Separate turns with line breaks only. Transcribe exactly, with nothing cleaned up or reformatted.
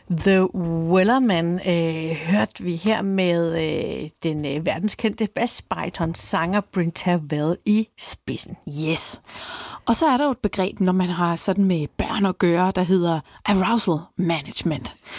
The Wellerman øh, hørte vi her med øh, den øh, verdenskendte bassbariton-sanger Bryn Tervel i spidsen.
Yes. Og så er der jo et begreb, når man har sådan med børn at gøre, der hedder arousal management.